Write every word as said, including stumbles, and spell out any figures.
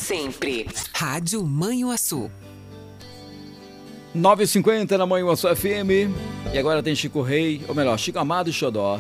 sempre. Rádio Manhuaçu. nove e cinquenta na Manhuaçu F M. E agora tem Chico Rei, ou melhor, Chico Amado e Xodó.